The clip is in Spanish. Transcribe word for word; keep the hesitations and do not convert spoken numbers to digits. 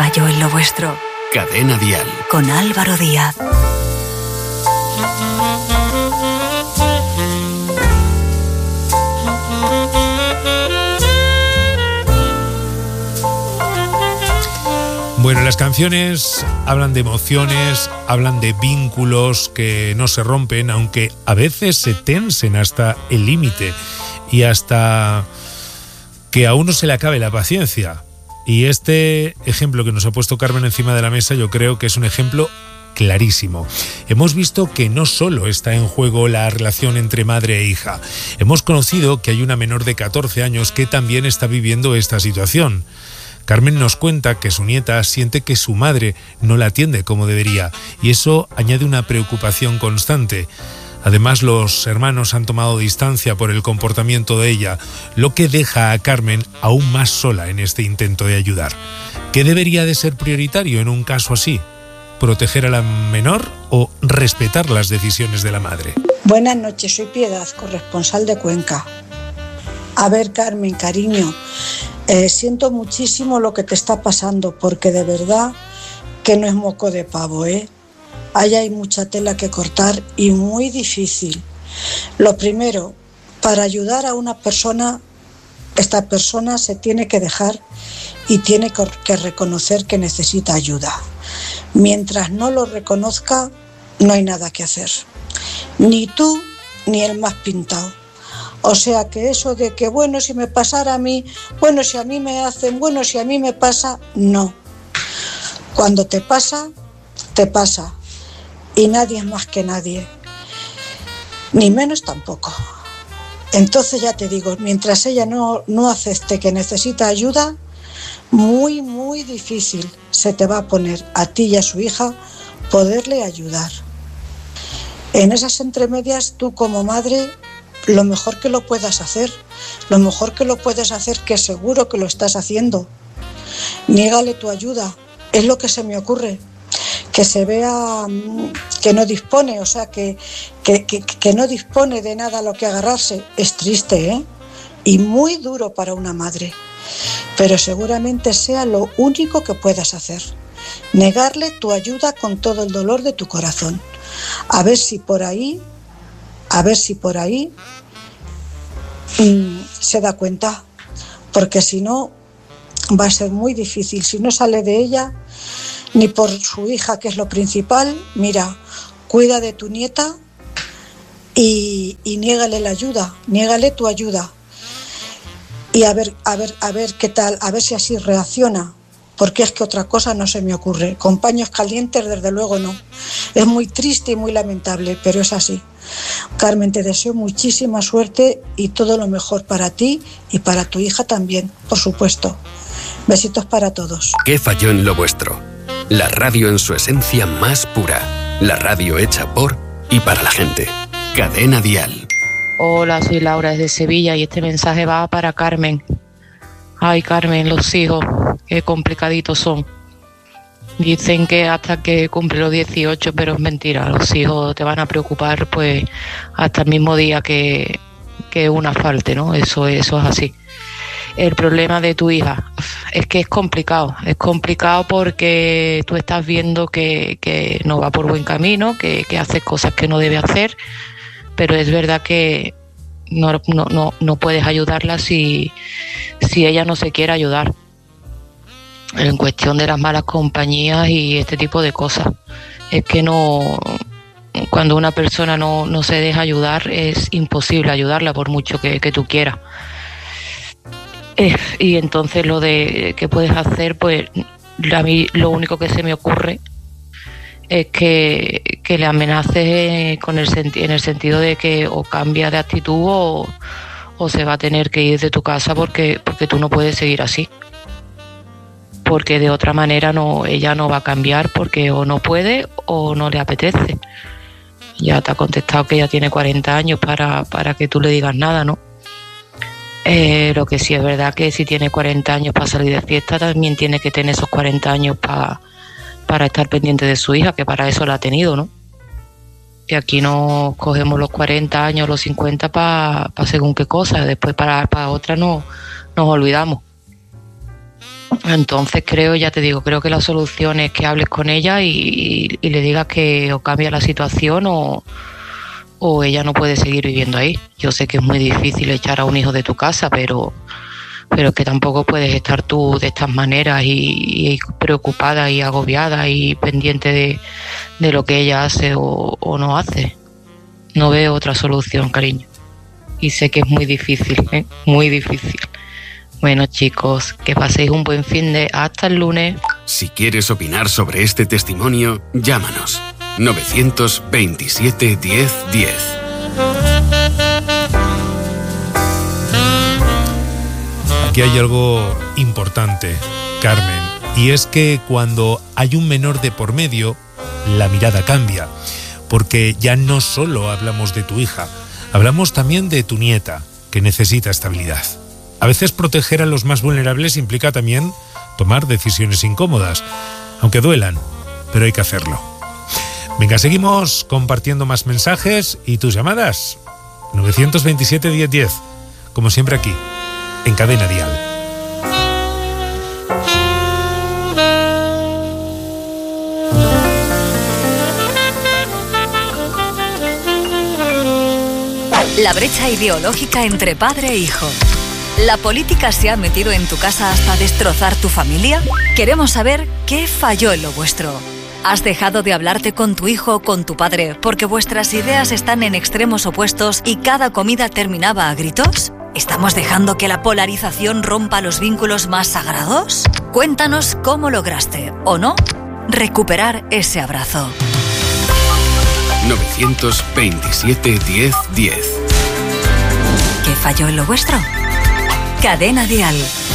falló en lo vuestro? Cadena Dial. Con Álvaro Díaz. Bueno, las canciones hablan de emociones, hablan de vínculos que no se rompen, aunque a veces se tensen hasta el límite y hasta que a uno se le acabe la paciencia. Y este ejemplo que nos ha puesto Carmen encima de la mesa, yo creo que es un ejemplo clarísimo. Hemos visto que no solo está en juego la relación entre madre e hija. Hemos conocido que hay una menor de catorce años que también está viviendo esta situación. Carmen nos cuenta que su nieta siente que su madre no la atiende como debería y eso añade una preocupación constante. Además, los hermanos han tomado distancia por el comportamiento de ella, lo que deja a Carmen aún más sola en este intento de ayudar. ¿Qué debería de ser prioritario en un caso así? ¿Proteger a la menor o respetar las decisiones de la madre? Buenas noches, soy Piedad, corresponsal de Cuenca. A ver, Carmen, cariño, eh, siento muchísimo lo que te está pasando, porque de verdad que no es moco de pavo, ¿eh? Ahí hay mucha tela que cortar y muy difícil. Lo primero, para ayudar a una persona, esta persona se tiene que dejar y tiene que reconocer que necesita ayuda. Mientras no lo reconozca, no hay nada que hacer. Ni tú, ni el más pintado. O sea que eso de que, bueno, si me pasara a mí, bueno, si a mí me hacen, bueno, si a mí me pasa, no. Cuando te pasa, te pasa. Y nadie es más que nadie. Ni menos tampoco. Entonces ya te digo, mientras ella no, no acepte que necesita ayuda, muy, muy difícil se te va a poner a ti y a su hija poderle ayudar. En esas entremedias, tú como madre, lo mejor que lo puedas hacer, lo mejor que lo puedes hacer, que seguro que lo estás haciendo, niégale tu ayuda, es lo que se me ocurre, que se vea que no dispone, o sea, que, que, que, que no dispone de nada a lo que agarrarse. Es triste, ¿eh? Y muy duro para una madre, pero seguramente sea lo único que puedas hacer, negarle tu ayuda con todo el dolor de tu corazón. A ver si por ahí, a ver si por ahí mmm, se da cuenta, porque si no va a ser muy difícil. Si no sale de ella, ni por su hija, que es lo principal, mira, cuida de tu nieta y, y niégale la ayuda, niégale tu ayuda. Y a ver, a ver, a ver qué tal, a ver si así reacciona, porque es que otra cosa no se me ocurre. Con paños calientes, desde luego no. Es muy triste y muy lamentable, pero es así. Carmen, te deseo muchísima suerte y todo lo mejor para ti y para tu hija también, por supuesto. Besitos para todos. ¿Qué falló en lo vuestro? La radio en su esencia más pura. La radio hecha por y para la gente. Cadena Dial. Hola, soy Laura desde Sevilla y este mensaje va para Carmen. Ay, Carmen, los hijos, qué complicaditos son. Dicen que hasta que cumple los dieciocho, pero es mentira. Los hijos te van a preocupar pues hasta el mismo día que, que una falte, ¿no? Eso, eso es así. El problema de tu hija es que es complicado. Es complicado porque tú estás viendo que, que no va por buen camino, que, que hace cosas que no debe hacer, pero es verdad que no, no, no, no puedes ayudarla si, si ella no se quiere ayudar. En cuestión de las malas compañías y este tipo de cosas. Es que no, cuando una persona no, no se deja ayudar, es imposible ayudarla por mucho que, que tú quieras. Eh, y entonces lo de qué puedes hacer, pues a mí lo único que se me ocurre es que, que le amenaces con el senti- en el sentido de que o cambia de actitud o, o se va a tener que ir de tu casa porque, porque tú no puedes seguir así. Porque de otra manera no, ella no va a cambiar porque o no puede o no le apetece. Ya te ha contestado que ella tiene cuarenta años para, para que tú le digas nada, ¿no? Eh, lo que sí es verdad que si tiene cuarenta años para salir de fiesta, también tiene que tener esos cuarenta años para, para estar pendiente de su hija, que para eso la ha tenido, ¿no? Que aquí no cogemos los cuarenta años, los cincuenta para pa según qué cosa, después para, para otra no nos olvidamos. Entonces creo, ya te digo, creo que la solución es que hables con ella y, y le digas que o cambia la situación o, o ella no puede seguir viviendo ahí. Yo sé que es muy difícil echar a un hijo de tu casa, pero, pero es que tampoco puedes estar tú de estas maneras y, y preocupada y agobiada y pendiente de, de lo que ella hace o, o no hace. No veo otra solución, cariño. Y sé que es muy difícil, ¿eh? Muy difícil. Bueno, chicos, que paséis un buen fin de... Hasta el lunes. Si quieres opinar sobre este testimonio, llámanos. novecientos veintisiete diez diez. Aquí hay algo importante, Carmen, y es que cuando hay un menor de por medio, la mirada cambia, porque ya no solo hablamos de tu hija, hablamos también de tu nieta, que necesita estabilidad. A veces proteger a los más vulnerables implica también tomar decisiones incómodas, aunque duelan, pero hay que hacerlo. Venga, seguimos compartiendo más mensajes y tus llamadas. novecientos veintisiete diez diez, como siempre aquí, en Cadena Dial. La brecha ideológica entre padre e hijo. ¿La política se ha metido en tu casa hasta destrozar tu familia? Queremos saber qué falló en lo vuestro. ¿Has dejado de hablarte con tu hijo o con tu padre porque vuestras ideas están en extremos opuestos y cada comida terminaba a gritos? ¿Estamos dejando que la polarización rompa los vínculos más sagrados? Cuéntanos cómo lograste, o no, recuperar ese abrazo. novecientos veintisiete diez diez. ¿Qué falló en lo vuestro? Cadena Dial.